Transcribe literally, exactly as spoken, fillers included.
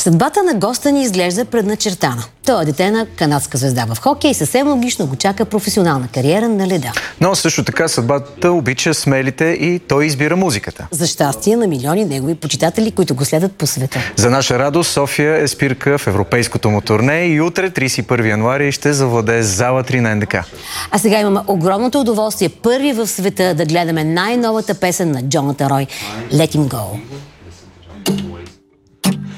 Съдбата на госта ни изглежда предначертана. Той е дете на канадска звезда в хокей и съвсем логично го чака професионална кариера на леда. Но също така съдбата обича смелите и той избира музиката. За щастие на милиони негови почитатели, които го следят по света. За наша радост София е спирка в европейското му турне и утре, тридесет и първи януари, ще завладее зала три на НДК. А сега имаме огромното удоволствие първи в света да гледаме най-новата песен на Джонатан Рой – Let Him Go.